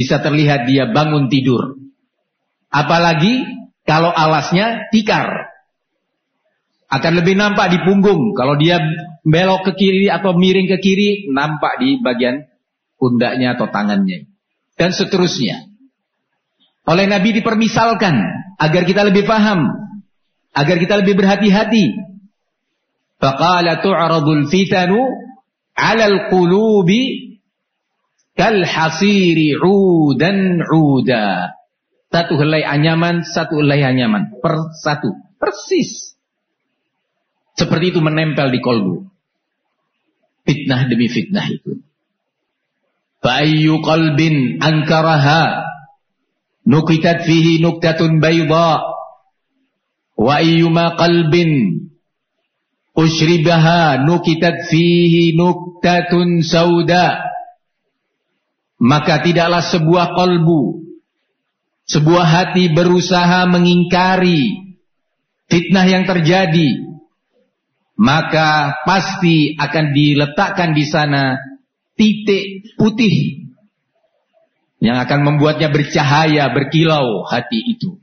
bisa terlihat dia bangun tidur. Apalagi kalau alasnya tikar. Akan lebih nampak di punggung. Kalau dia belok ke kiri atau miring ke kiri, nampak di bagian pundaknya atau tangannya. Dan seterusnya. Oleh Nabi dipermisalkan agar kita lebih paham, agar kita lebih berhati-hati. Faqala tu'radul fitanu 'alal qulubi kal hasiri 'udan 'uda. Satu helai anyaman, satu helai anyaman, per satu, persis. Seperti itu menempel di kolbu. Fitnah demi fitnah itu. Fa ayyu qalbin ankaraha nukitat fihi nuktatun bayda wa ayyuma qalbin ushribaha nukitat fihi nuktatun sauda. Maka tidaklah sebuah kolbu, sebuah hati berusaha mengingkari fitnah yang terjadi, maka pasti akan diletakkan di sana titik putih yang akan membuatnya bercahaya, berkilau hati itu.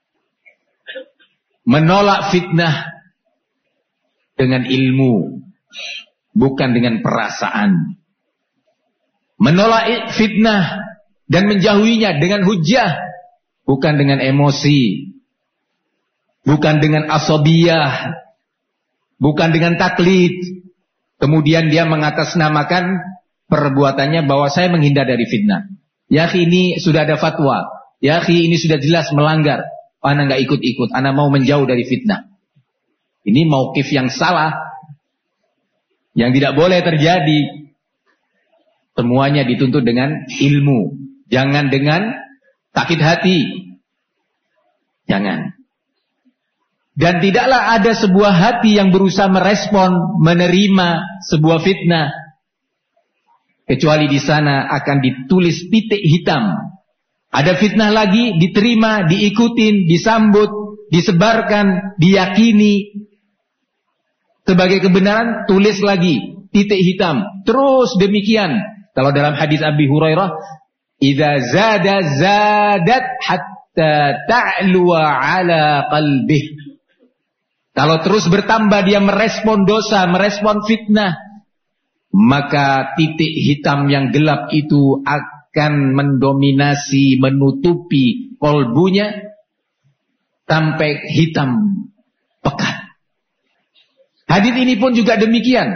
Menolak fitnah dengan ilmu, bukan dengan perasaan. Menolak fitnah dan menjauhinya dengan hujjah, bukan dengan emosi, bukan dengan asabiyah, bukan dengan taklid. Kemudian dia mengatasnamakan perbuatannya bahwa saya menghindar dari fitnah. Ya akhi, ini sudah ada fatwa. Ya akhi, ini sudah jelas melanggar. Ana enggak ikut-ikut, ana mau menjauh dari fitnah. Ini mauqif yang salah, yang tidak boleh terjadi. Semuanya dituntut dengan ilmu, jangan dengan sakit hati. Jangan. Dan tidaklah ada sebuah hati yang berusaha merespon, menerima sebuah fitnah, kecuali di sana akan ditulis titik hitam. Ada fitnah lagi, diterima, diikutin, disambut, disebarkan, diyakini sebagai kebenaran, tulis lagi titik hitam. Terus demikian. Kalau dalam hadis Abi Hurairah, idza zada zadat hatta ta'luwa ala qalbih. Kalau terus bertambah dia merespon dosa, merespon fitnah, maka titik hitam yang gelap itu akan mendominasi, menutupi kolbunya sampai hitam pekat. Hadis ini pun juga demikian.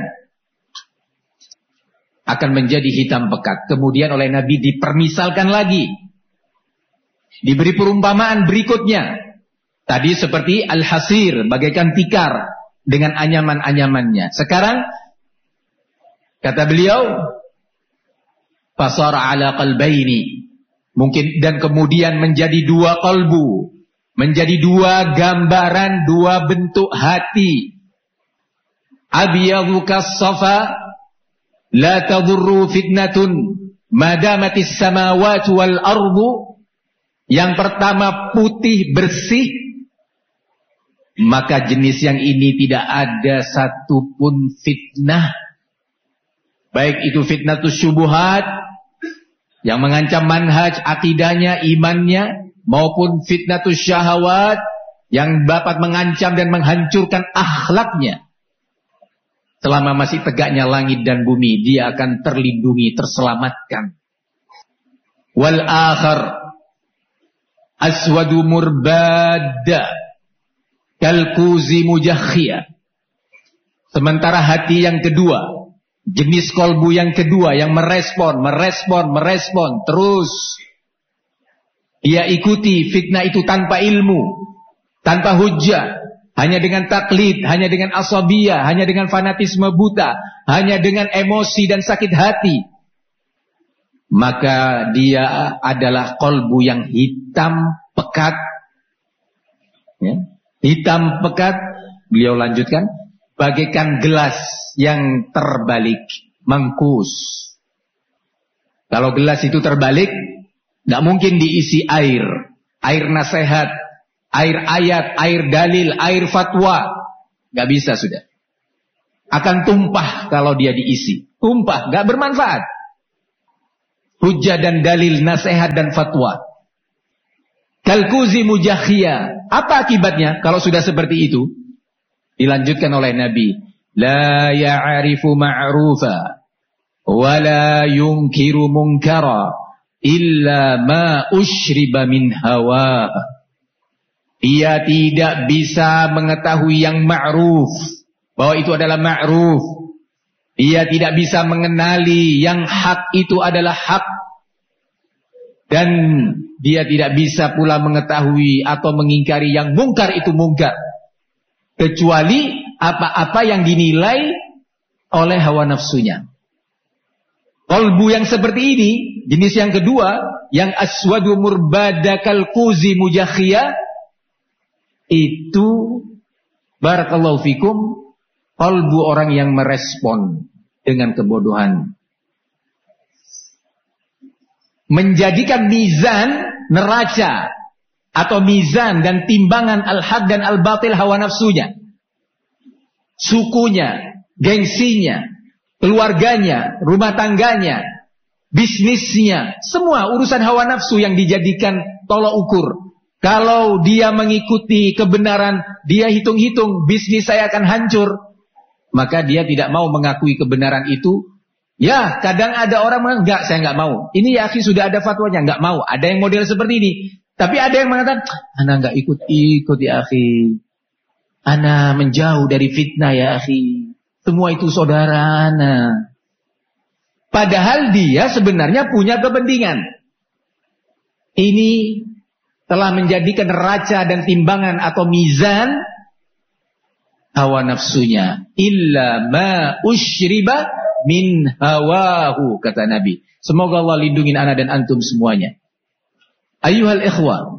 Akan menjadi hitam pekat. Kemudian oleh Nabi dipermisalkan lagi. Diberi perumpamaan berikutnya. Tadi seperti al-hasir, bagaikan tikar dengan anyaman-anyamannya. Sekarang kata beliau, fasara ala qalbaini. Mungkin dan kemudian menjadi dua qalbu, menjadi dua gambaran, dua bentuk hati. Abyadhu kas-safa la tadurru fitnatun madamatis samawati wal ardu. Yang pertama putih bersih, maka jenis yang ini tidak ada satupun fitnah. Baik itu fitnatus syubuhat yang mengancam manhaj, akidahnya, imannya, maupun fitnatus syahawat yang dapat mengancam dan menghancurkan akhlaknya. Selama masih tegaknya langit dan bumi, dia akan terlindungi, terselamatkan. Wal akhar aswadu murbada kalkuzi mujakhia. Sementara hati yang kedua, jenis kolbu yang kedua yang merespon terus. Dia ikuti fitnah itu tanpa ilmu, tanpa hujjah, hanya dengan taklid, hanya dengan asabiyah, hanya dengan fanatisme buta, hanya dengan emosi dan sakit hati. Maka dia adalah kolbu yang hitam pekat. Ya. Hitam pekat, beliau lanjutkan, bagaikan gelas yang terbalik, mengkus. Kalau gelas itu terbalik, tidak mungkin diisi air. Air nasihat, air ayat, air dalil, air fatwa. Gak bisa sudah. Akan tumpah kalau dia diisi. Tumpah, gak bermanfaat. hujjah dan dalil, nasihat dan fatwa. Kalkuzi mujakhia. Apa akibatnya kalau sudah seperti itu? Dilanjutkan oleh Nabi, la ya'rifu ma'rufa wa la yunkiru munkara illa ma ushriba min hawa. Dia tidak bisa mengetahui yang ma'ruf, bahwa itu adalah ma'ruf. Dia tidak bisa mengenali yang hak itu adalah hak. Dan dia tidak bisa pula mengetahui atau mengingkari yang mungkar itu mungkar, kecuali apa-apa yang dinilai oleh hawa nafsunya. Qalbu yang seperti ini, jenis yang kedua, yang aswadu murbadakal kuzi mujakhia, itu barakallahu fikum, qalbu orang yang merespon dengan kebodohan. Menjadikan mizan, neraca atau mizan dan timbangan al-haq dan al-batil hawa nafsunya, sukunya, gengsinya, keluarganya, rumah tangganya, bisnisnya, semua urusan hawa nafsu yang dijadikan tolok ukur. Kalau dia mengikuti kebenaran, dia hitung-hitung bisnis saya akan hancur, maka dia tidak mau mengakui kebenaran itu. Ya, kadang ada orang mengatakan, enggak, saya enggak mau. Ini ya akhi sudah ada fatwanya, enggak mau. Ada yang model seperti ini. Tapi ada yang mengatakan, ana enggak ikut-ikut ya akhi. Ana menjauh dari fitnah ya akhi. Semua itu saudara ana. Padahal dia sebenarnya punya kepentingan. Ini telah menjadikan neraca dan timbangan atau mizan hawa nafsunya. Illa ma ushriba min hawahu, kata Nabi. Semoga Allah lindungi anak dan antum semuanya. Ayyuhal ikhwah,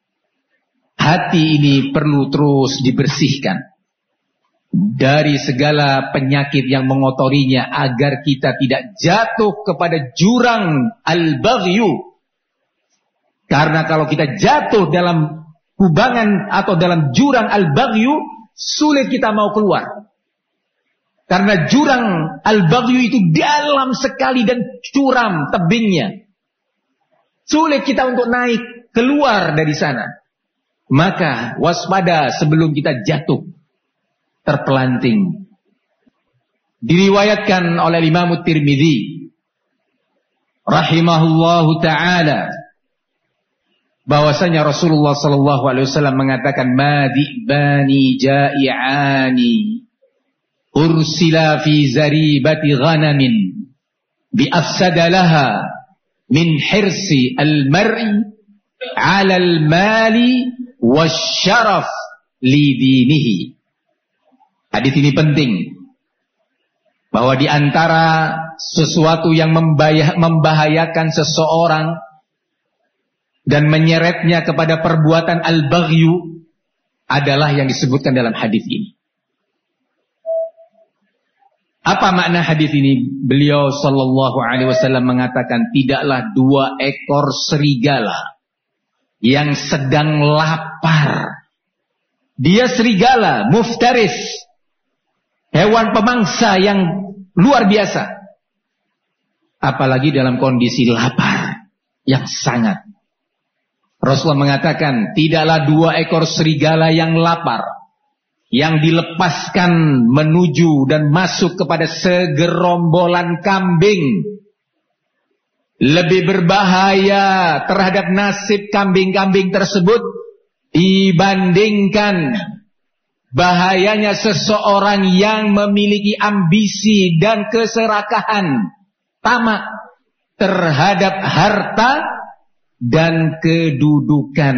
hati ini perlu terus dibersihkan dari segala penyakit yang mengotorinya, agar kita tidak jatuh kepada jurang al-baghyu. Karena kalau kita jatuh dalam kubangan atau dalam jurang al-baghyu, sulit kita mau keluar. Karena jurang al-baghyu itu dalam sekali dan curam tebingnya. Sulit kita untuk naik keluar dari sana. Maka waspada sebelum kita jatuh terpelanting. Diriwayatkan oleh Imam Tirmidzi rahimahullahu taala bahwasanya Rasulullah sallallahu alaihi wasallam mengatakan, madibani ja'iani ursila fi zaribati ghanamin bi afsada laha min hirsi al-mar'i 'ala al-mali wasyaraf li dinihi. Hadis ini penting, bahwa di antara sesuatu yang membahayakan seseorang dan menyeretnya kepada perbuatan al-baghyu adalah yang disebutkan dalam hadis ini. Apa makna hadis ini? Beliau sallallahu alaihi wasallam mengatakan, tidaklah dua ekor serigala yang sedang lapar. Dia serigala, muftaris, hewan pemangsa yang luar biasa. Apalagi dalam kondisi lapar yang sangat. Rasulullah mengatakan, tidaklah dua ekor serigala yang lapar, yang dilepaskan menuju dan masuk kepada segerombolan kambing, lebih berbahaya terhadap nasib kambing-kambing tersebut dibandingkan bahayanya seseorang yang memiliki ambisi dan keserakahan, tamak terhadap harta dan kedudukan.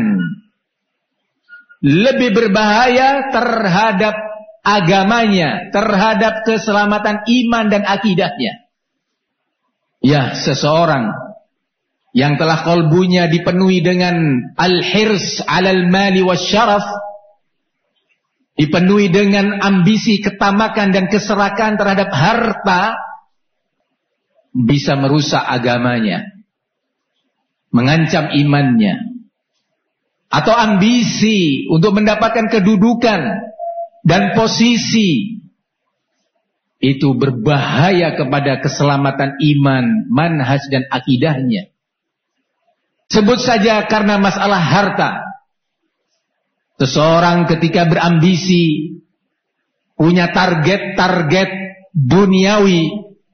Lebih berbahaya terhadap agamanya, terhadap keselamatan iman dan akidahnya. Ya, seseorang yang telah qalbunya dipenuhi dengan al-hirs 'alal mali wasyaraf, dipenuhi dengan ambisi, ketamakan dan keserakan terhadap harta, bisa merusak agamanya, mengancam imannya. Atau ambisi untuk mendapatkan kedudukan dan posisi, itu berbahaya kepada keselamatan iman, manhaj dan akidahnya. Sebut saja karena masalah harta. Seseorang ketika berambisi, punya target-target duniawi,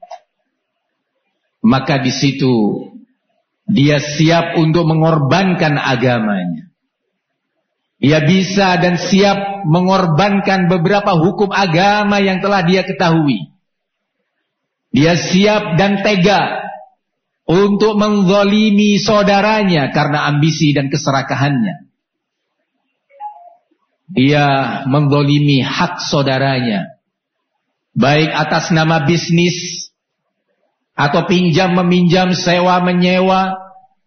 maka di situ dia siap untuk mengorbankan agamanya. Dia bisa dan siap mengorbankan beberapa hukum agama yang telah dia ketahui. Dia siap dan tega untuk menzalimi saudaranya karena ambisi dan keserakahannya. Dia menzalimi hak saudaranya, baik atas nama bisnis atau pinjam-meminjam, sewa-menyewa,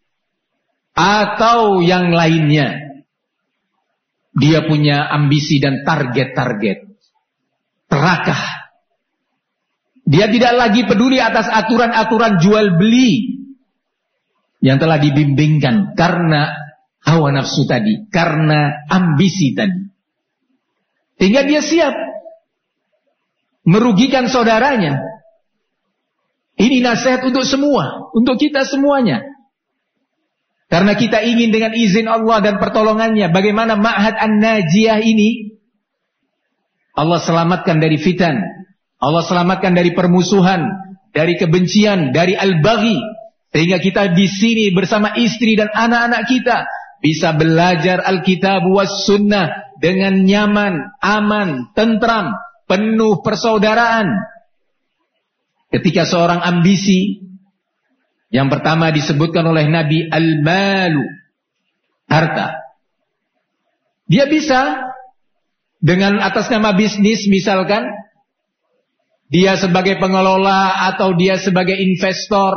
atau yang lainnya. Dia punya ambisi dan target-target terakah. Dia tidak lagi peduli atas aturan-aturan jual beli yang telah dibimbingkan karena hawa nafsu tadi, karena ambisi tadi. Sehingga dia siap merugikan saudaranya. Ini nasihat untuk semua, untuk kita semuanya. Karena kita ingin dengan izin Allah dan pertolongannya, bagaimana Ma'had An-Najiyah ini Allah selamatkan dari fitan, Allah selamatkan dari permusuhan, dari kebencian, dari al-baghi, sehingga kita di sini bersama istri dan anak-anak kita bisa belajar Alkitab was sunnah dengan nyaman, aman, tentram, penuh persaudaraan. Ketika seorang ambisi, yang pertama disebutkan oleh Nabi, al-malu, harta. Dia bisa dengan atas nama bisnis misalkan, dia sebagai pengelola atau dia sebagai investor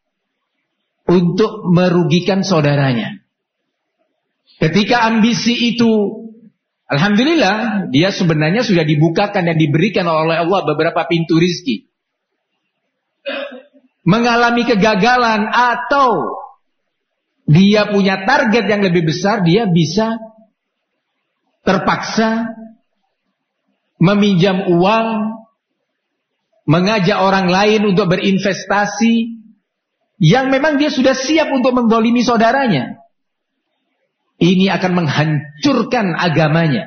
untuk merugikan saudaranya. Ketika ambisi itu, alhamdulillah, dia sebenarnya sudah dibukakan dan diberikan oleh Allah beberapa pintu rizki. Mengalami kegagalan atau dia punya target yang lebih besar, dia bisa terpaksa meminjam uang, mengajak orang lain untuk berinvestasi yang memang dia sudah siap untuk menzalimi saudaranya. Ini akan menghancurkan agamanya.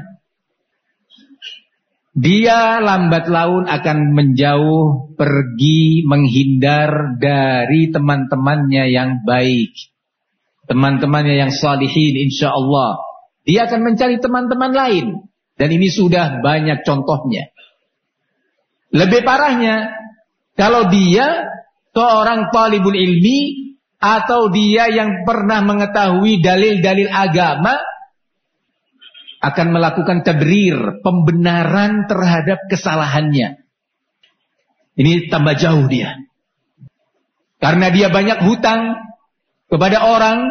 Dia lambat laun akan menjauh, pergi, menghindar dari teman-temannya yang baik, teman-temannya yang salihin, insya Allah. Dia akan mencari teman-teman lain. Dan ini sudah banyak contohnya. Lebih parahnya, kalau dia seorang talibul ilmi, atau dia yang pernah mengetahui dalil-dalil agama, akan melakukan tabrir, pembenaran terhadap kesalahannya. Ini tambah jauh dia. Karena dia banyak hutang kepada orang,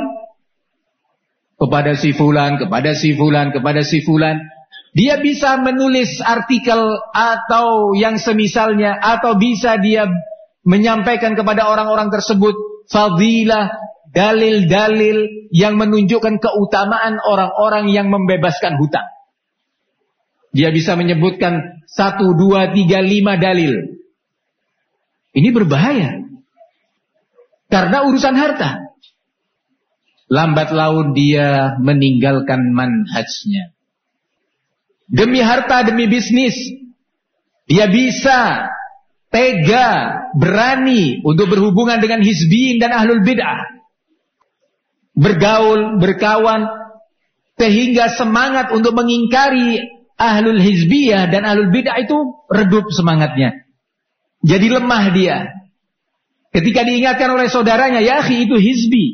kepada si fulan, kepada si fulan, kepada si fulan. Dia bisa menulis artikel atau yang semisalnya, atau bisa dia menyampaikan kepada orang-orang tersebut fadilah, dalil-dalil yang menunjukkan keutamaan orang-orang yang membebaskan hutang. Dia bisa menyebutkan 1, 2, 3, 5 dalil. Ini berbahaya. Karena urusan harta. Lambat laun dia meninggalkan manhajnya. Demi harta, demi bisnis, dia bisa tega, berani untuk berhubungan dengan hizbiyin dan ahlul bid'ah. Bergaul, berkawan, sehingga semangat untuk mengingkari ahlul hizbiyah dan ahlul bid'ah itu redup semangatnya. Jadi lemah dia. Ketika diingatkan oleh saudaranya, ya akhi, itu hizbi,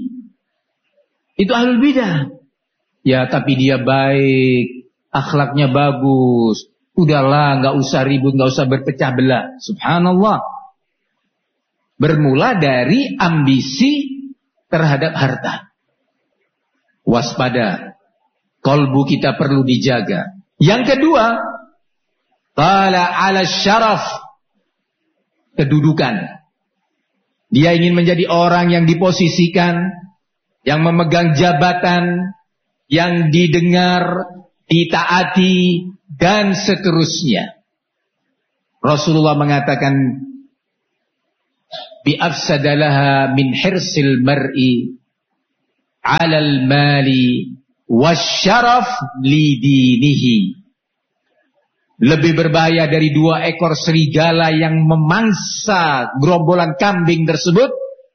itu ahlul bid'ah. Ya tapi dia baik, akhlaknya bagus, udahlah, gak usah ribut, gak usah berpecah belah. Subhanallah. Bermula dari ambisi terhadap harta. Waspada, kalbu kita perlu dijaga. Yang kedua, tala ala syaraf, kedudukan. Dia ingin menjadi orang yang diposisikan, yang memegang jabatan, yang didengar, ditaati, dan seterusnya. Rasulullah mengatakan, bi afsadalaha min hirsil mar'i 'alal mali wasyaraf lidinihi. Lebih berbahaya dari 2 ekor serigala yang memangsa gerombolan kambing tersebut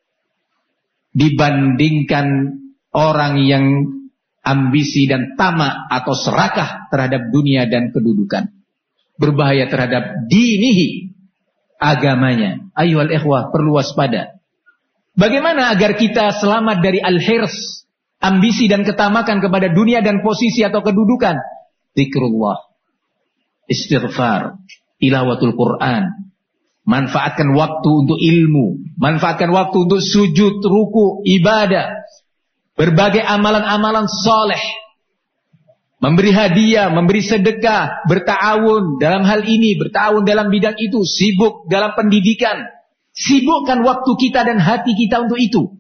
dibandingkan orang yang ambisi dan tamak atau serakah terhadap dunia dan kedudukan. Berbahaya terhadap dinihi, agamanya. Ayyuhal ikhwah, perlu waspada. Bagaimana agar kita selamat dari al-hirs, ambisi dan ketamakan kepada dunia dan posisi atau kedudukan? Zikrullah, istighfar, tilawatul Quran. Manfaatkan waktu untuk ilmu, manfaatkan waktu untuk sujud, ruku, ibadah, berbagai amalan-amalan soleh, memberi hadiah, memberi sedekah, berta'awun dalam hal ini, berta'awun dalam bidang itu, sibuk dalam pendidikan. Sibukkan waktu kita dan hati kita untuk itu.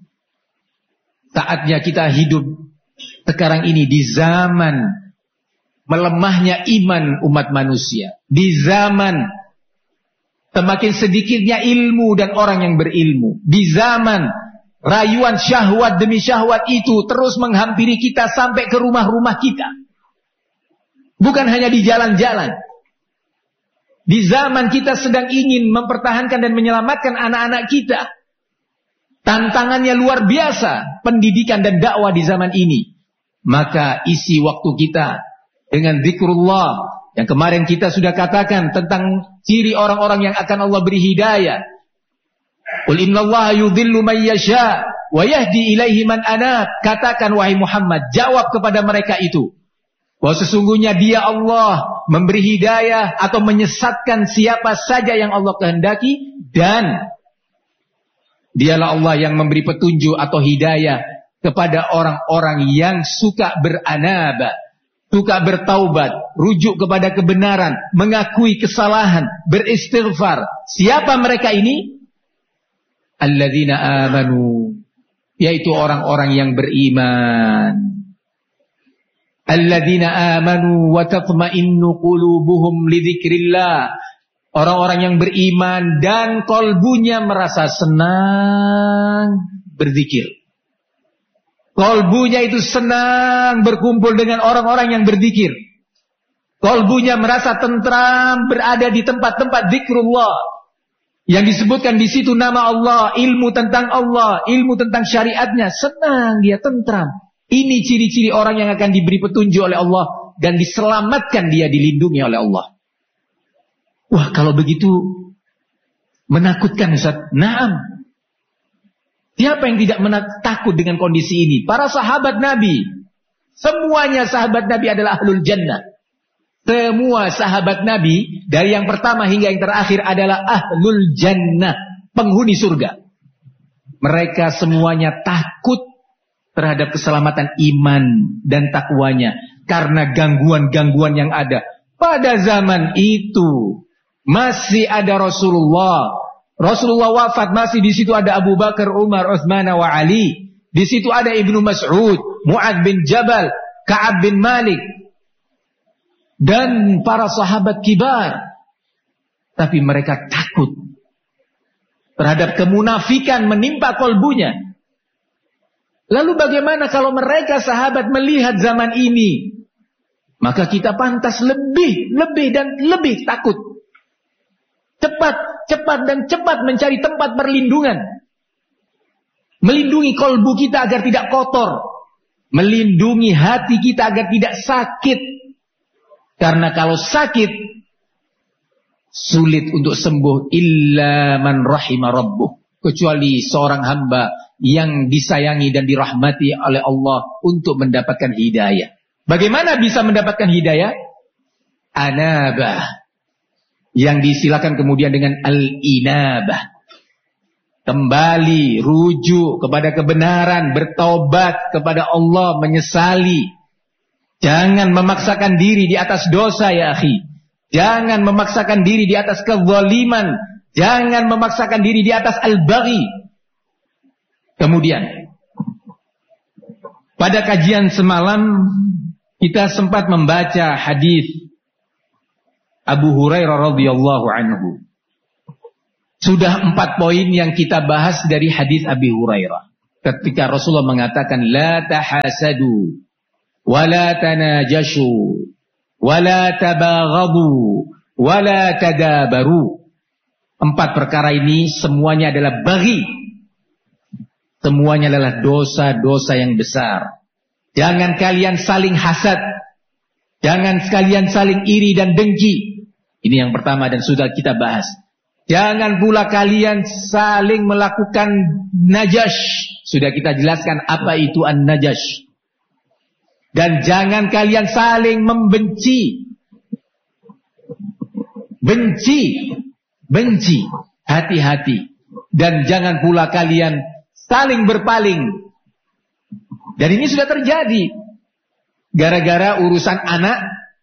Saatnya kita hidup sekarang ini di zaman melemahnya iman umat manusia, di zaman semakin sedikitnya ilmu dan orang yang berilmu, di zaman rayuan syahwat demi syahwat itu terus menghampiri kita sampai ke rumah-rumah kita. Bukan hanya di jalan-jalan. Di zaman kita sedang ingin mempertahankan dan menyelamatkan anak-anak kita. Tantangannya luar biasa, pendidikan dan dakwah di zaman ini. Maka isi waktu kita dengan zikrullah, yang kemarin kita sudah katakan tentang ciri orang-orang yang akan Allah beri hidayah. Qul innallaha yudhillu man yasha wa yahdi ilaihi man anab. Katakan wahai Muhammad, jawab kepada mereka itu, bahwa sesungguhnya dia Allah memberi hidayah atau menyesatkan siapa saja yang Allah kehendaki, dan dialah Allah yang memberi petunjuk atau hidayah kepada orang-orang yang suka beranaba, suka bertaubat, rujuk kepada kebenaran, mengakui kesalahan, beristighfar. Siapa mereka ini? Alladzina amanu, yaitu orang-orang yang beriman. Alladzina amanu wa tatma'innu qulubuhum lidzikrillah. Orang-orang yang beriman dan kolbunya merasa senang berzikir. Kolbunya itu senang berkumpul dengan orang-orang yang berzikir. Kolbunya merasa tentram berada di tempat-tempat zikrullah. Yang disebutkan di situ nama Allah, ilmu tentang Allah, ilmu tentang syariatnya. Senang dia, tentram. Ini ciri-ciri orang yang akan diberi petunjuk oleh Allah dan diselamatkan, dia dilindungi oleh Allah. Wah, kalau begitu menakutkan, Ustaz. Naam. Siapa yang tidak takut dengan kondisi ini? Para sahabat Nabi. Semuanya sahabat Nabi adalah ahlul jannah. Semua sahabat Nabi dari yang pertama hingga yang terakhir adalah ahlul jannah, penghuni surga. Mereka semuanya takut terhadap keselamatan iman dan takwanya karena gangguan-gangguan yang ada. Pada zaman itu masih ada Rasulullah. Rasulullah wafat, masih di situ ada Abu Bakar, Umar, Utsman wa Ali. Di situ ada Ibnu Mas'ud, Mu'adz bin Jabal, Ka'ab bin Malik dan para sahabat kibar. Tapi mereka takut terhadap kemunafikan menimpa kolbunya. Lalu bagaimana kalau mereka sahabat melihat zaman ini? Maka kita pantas lebih dan lebih takut. Cepat mencari tempat perlindungan. Melindungi kolbu kita agar tidak kotor. Melindungi hati kita agar tidak sakit. Karena kalau sakit, sulit untuk sembuh illa man rahima rabbuh. Kecuali seorang hamba yang disayangi dan dirahmati oleh Allah untuk mendapatkan hidayah. Bagaimana bisa mendapatkan hidayah? Anabah, yang disilakan kemudian dengan al-inabah. Kembali, rujuk kepada kebenaran, bertaubat kepada Allah, menyesali. Jangan memaksakan diri di atas dosa, ya akhi. Jangan memaksakan diri di atas kezaliman. Jangan memaksakan diri di atas al-baghi. Kemudian, pada kajian semalam kita sempat membaca hadis Abu Hurairah radhiyallahu anhu. Sudah 4 poin yang kita bahas dari hadis Abi Hurairah. Ketika Rasulullah mengatakan la tahasadu wa la tanajashu wa la tabaghadu wa la tadabaru. 4 perkara ini semuanya adalah baghi. Semuanya adalah dosa-dosa yang besar. Jangan kalian saling hasad. Jangan kalian saling iri dan dengki. Ini yang pertama dan sudah kita bahas. Jangan pula kalian saling melakukan najash. Sudah kita jelaskan apa itu an-najash. Dan jangan kalian saling membenci. Benci. Hati-hati. Dan jangan pula kalian saling berpaling. Dan ini sudah terjadi. Gara-gara urusan anak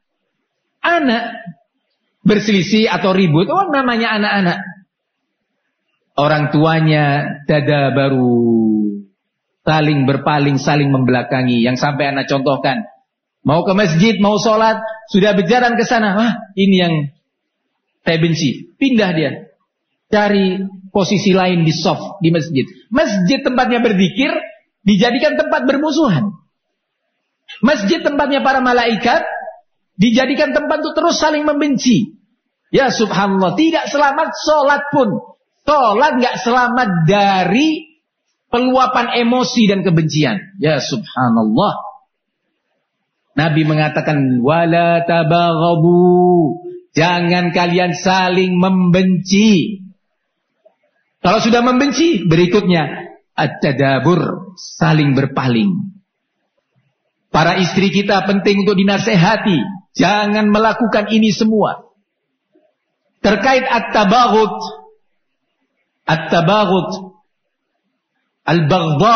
berselisih atau ribut. Oh, namanya anak-anak. Orang tuanya tadabaru. Saling berpaling, saling membelakangi. Yang sampai anak contohkan. Mau ke masjid, mau sholat. Sudah berjalan ke sana. Wah, ini yang saya benci. Pindah dia. Cari posisi lain di shaf, di masjid. Masjid tempatnya berzikir. Dijadikan tempat bermusuhan. Masjid tempatnya para malaikat. Dijadikan tempat untuk terus saling membenci. Ya subhanallah, tidak selamat sholat pun. Sholat gak selamat dari peluapan emosi dan kebencian. Ya subhanallah. Nabi mengatakan, wala tabaghabu. Jangan kalian saling membenci. Kalau sudah membenci, berikutnya, at-tadabur, saling berpaling. Para istri kita penting untuk dinasehati. Jangan melakukan ini semua. Terkait at-tabaghut, al-baghdha,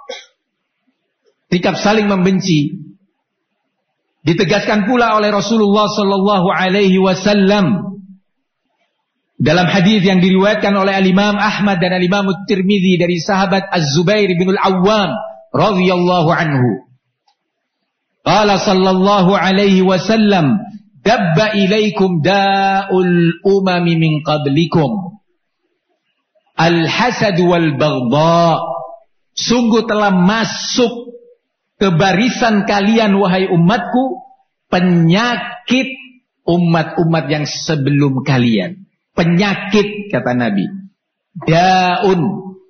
sikap saling membenci, ditegaskan pula oleh Rasulullah sallallahu alaihi wasallam dalam hadis yang diriwayatkan oleh Al-Imam Ahmad dan Al-Imam Tirmidzi dari sahabat Az-Zubair bin Al-Awwam radhiyallahu anhu. Qala sallallahu alaihi wasallam, dabba ilaikum da'ul umami min qablikum, al-hasad wal baghdha. Sungguh telah masuk ke barisan kalian wahai umatku penyakit umat-umat yang sebelum kalian. Penyakit kata Nabi. Da'un.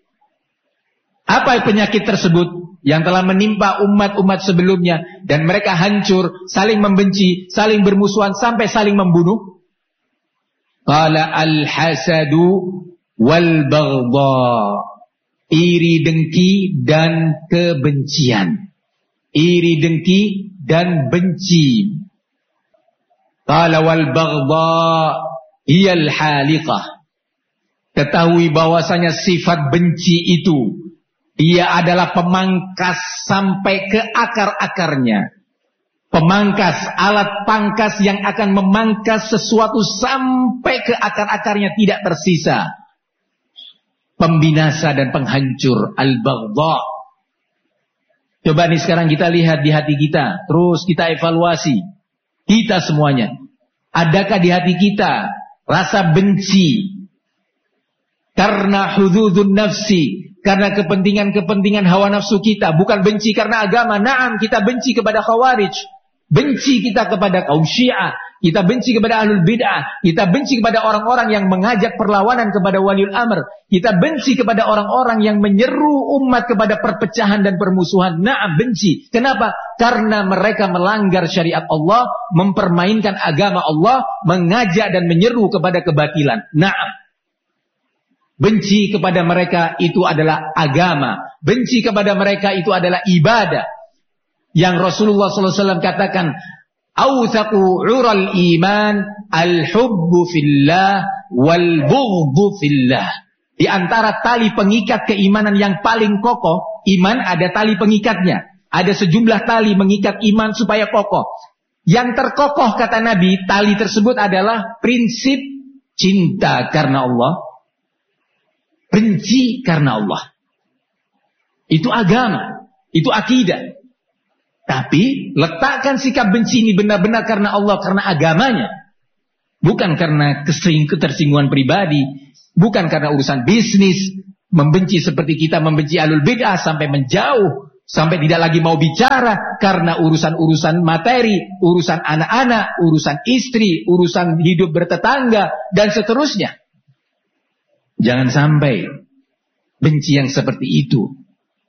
Apa penyakit tersebut? Yang telah menimpa umat-umat sebelumnya. Dan mereka hancur, saling membenci, saling bermusuhan, sampai saling membunuh. Qala al-hasadu wal-baghdha. Iri dengki dan kebencian. Iri dengki dan benci. Qala wal-baghdha hiyal haliqah. Ketahui bahwasanya sifat benci itu dia adalah pemangkas sampai ke akar-akarnya. Pemangkas, alat pangkas yang akan memangkas sesuatu sampai ke akar-akarnya tidak tersisa. Pembinasa dan penghancur, al-baghdha. Coba nih sekarang kita lihat di hati kita, terus kita evaluasi. Kita semuanya. Adakah di hati kita rasa benci karena hududun nafsi? Karena kepentingan-kepentingan hawa nafsu kita. Bukan benci karena agama. Naam, kita benci kepada khawarij. Benci kita kepada kaum syiah. Kita benci kepada ahlul bid'ah. Kita benci kepada orang-orang yang mengajak perlawanan kepada waliul amr. Kita benci kepada orang-orang yang menyeru umat kepada perpecahan dan permusuhan. Naam, benci. Kenapa? Karena mereka melanggar syariat Allah. Mempermainkan agama Allah. Mengajak dan menyeru kepada kebatilan. Naam. Benci kepada mereka itu adalah agama. Benci kepada mereka itu adalah ibadah. Yang Rasulullah SAW katakan, awthaqu ural iman al-hubbu fillah wal-bughdu fillah. Di antara tali pengikat keimanan yang paling kokoh, iman ada tali pengikatnya. Ada sejumlah tali mengikat iman supaya kokoh. Yang terkokoh kata Nabi, tali tersebut adalah prinsip cinta karena Allah. Benci karena Allah. Itu agama. Itu akidah. Tapi letakkan sikap benci ini benar-benar karena Allah, karena agamanya. Bukan karena ketersinggungan pribadi, bukan karena urusan bisnis, membenci seperti kita membenci ahlul bid'ah sampai menjauh, sampai tidak lagi mau bicara karena urusan-urusan materi, urusan anak-anak, urusan istri, urusan hidup bertetangga, dan seterusnya. Jangan sampai benci yang seperti itu.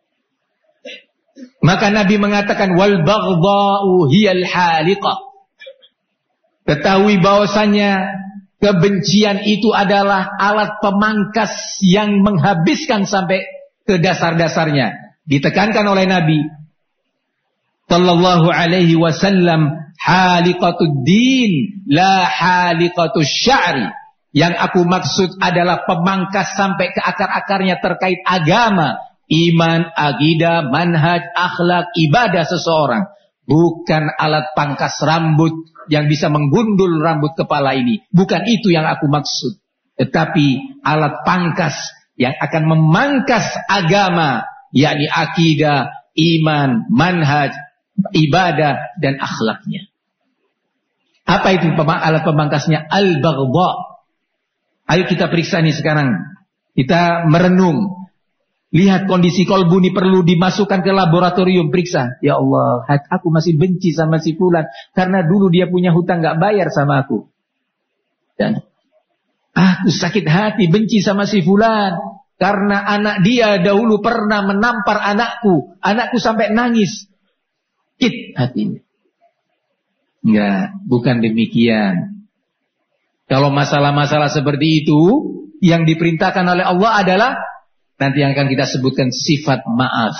Maka Nabi mengatakan wal baghdha'u hiyal haliqah. Ketahui bahwasanya kebencian itu adalah alat pemangkas yang menghabiskan sampai ke dasar-dasarnya. Ditekankan oleh Nabi sallallahu alaihi wasallam, haliqatud din la haliqatus sya'ri. Yang aku maksud adalah pemangkas sampai ke akar-akarnya terkait agama, iman, akidah, manhaj, akhlak, ibadah seseorang. Bukan alat pangkas rambut yang bisa menggundul rambut kepala ini. Bukan itu yang aku maksud. Tetapi alat pangkas yang akan memangkas agama, yakni akidah, iman, manhaj, ibadah, dan akhlaknya. Apa itu alat pemangkasnya? Al-baghdha. Ayo kita periksa nih sekarang. Kita merenung. Lihat kondisi kolbu ini perlu dimasukkan ke laboratorium, periksa. Ya Allah, aku masih benci sama si fulan karena dulu dia punya hutang gak bayar sama aku. Dan aku sakit hati benci sama si fulan karena anak dia dahulu pernah menampar anakku. Anakku sampai nangis. Sakit hatinya. Enggak, bukan demikian. Kalau masalah-masalah seperti itu, yang diperintahkan oleh Allah adalah nanti yang akan kita sebutkan sifat maaf.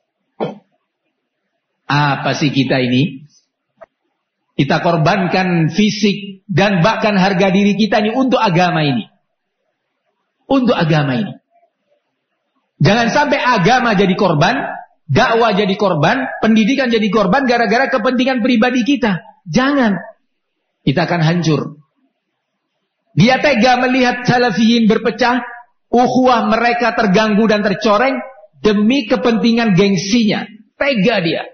Apa sih kita ini? Kita korbankan fisik dan bahkan harga diri kita ini untuk agama ini. Untuk agama ini. Jangan sampai agama jadi korban, dakwah jadi korban, pendidikan jadi korban gara-gara kepentingan pribadi kita. Jangan. Kita akan hancur. Dia tega melihat salafiyin berpecah, ukhuwah mereka terganggu dan tercoreng demi kepentingan gengsinya. Tega dia.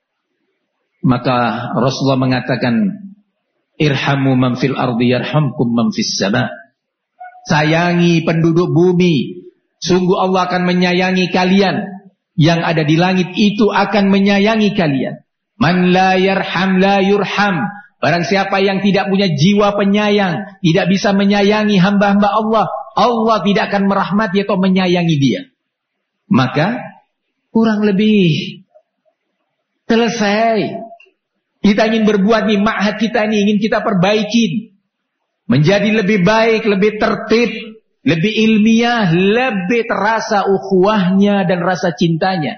Maka Rasulullah mengatakan, irhamu man fil ardi yarhamkum man fis sama. Sayangi penduduk bumi, sungguh Allah akan menyayangi kalian. Yang ada di langit itu akan menyayangi kalian. Man la yarham la yurham. Barang siapa yang tidak punya jiwa penyayang, tidak bisa menyayangi hamba-hamba Allah, Allah tidak akan merahmati atau menyayangi dia. Maka kurang lebih selesai. Kita ingin berbuat nih, ma'had kita ini ingin kita perbaikin. Menjadi lebih baik, lebih tertib, lebih ilmiah, lebih terasa ukhuwahnya dan rasa cintanya.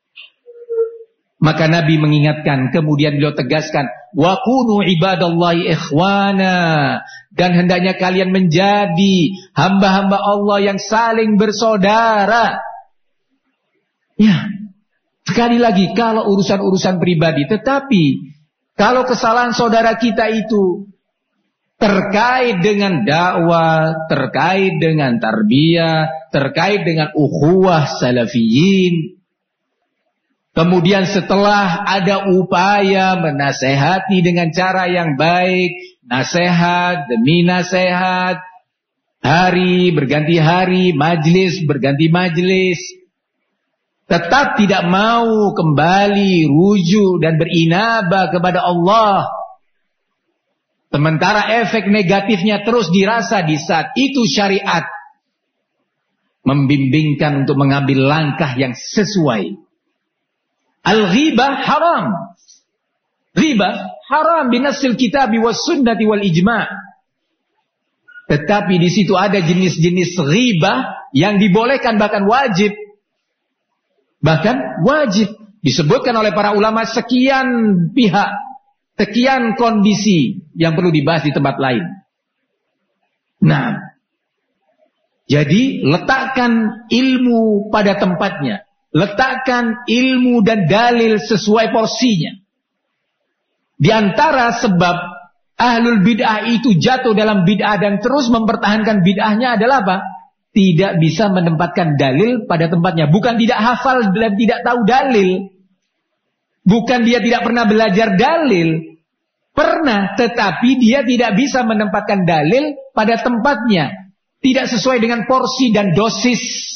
Maka Nabi mengingatkan, kemudian beliau tegaskan, wa kunu ibadallahi ikhwana, dan hendaknya kalian menjadi hamba-hamba Allah yang saling bersaudara. Ya, sekali lagi, kalau urusan-urusan pribadi, tetapi kalau kesalahan saudara kita itu terkait dengan dakwah, terkait dengan tarbiyah, terkait dengan ukhuwah salafiyin, kemudian setelah ada upaya menasehati dengan cara yang baik, nasihat demi nasihat, hari berganti hari, majlis berganti majlis, tetap tidak mau kembali rujuk dan berinabah kepada Allah, sementara efek negatifnya terus dirasa, di saat itu syariat membimbingkan untuk mengambil langkah yang sesuai. Al-ghibah haram. Ghibah haram binasil kitabi was sunnati wal ijma'. Tetapi di situ ada jenis-jenis ghibah yang dibolehkan, bahkan wajib. Bahkan wajib. Disebutkan oleh para ulama sekian pihak, sekian kondisi yang perlu dibahas di tempat lain. Nah, jadi letakkan ilmu pada tempatnya. Letakkan ilmu dan dalil sesuai porsinya. Di antara sebab ahlul bid'ah itu jatuh dalam bid'ah dan terus mempertahankan bid'ahnya adalah apa? Tidak bisa menempatkan dalil pada tempatnya. Bukan tidak hafal dan tidak tahu dalil. Bukan dia tidak pernah belajar dalil. Pernah, tetapi dia tidak bisa menempatkan dalil pada tempatnya. Tidak sesuai dengan porsi dan dosis.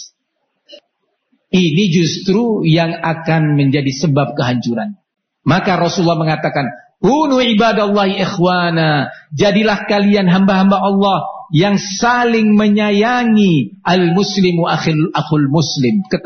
Ini justru yang akan menjadi sebab kehancuran. Maka Rasulullah mengatakan, kunu ibadallahi ikhwana. Jadilah kalian hamba-hamba Allah yang saling menyayangi. Al-muslimu akhul muslim.